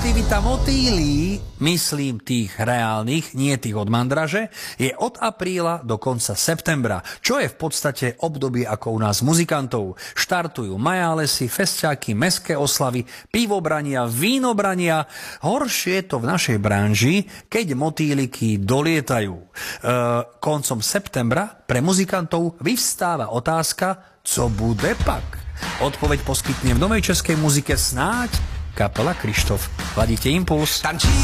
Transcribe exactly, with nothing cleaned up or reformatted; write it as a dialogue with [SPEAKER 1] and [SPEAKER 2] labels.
[SPEAKER 1] Festivita motýlí, myslím tých reálnych, nie tých od mandraže, je od apríla do konca septembra, čo je v podstate obdobie ako u nás muzikantov. Štartujú majálesy, festiáky, mestské oslavy, pivobrania, vínobrania. Horšie je to v našej branži, keď motýliky dolietajú. E, koncom septembra pre muzikantov vyvstáva otázka, co bude pak. Odpoveď poskytne v novej českej muzike snáď kapela Krištof. Ladíte Impuls.